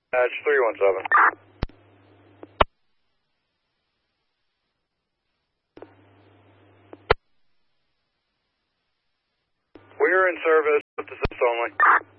Patch 317. We are in service with the assist only.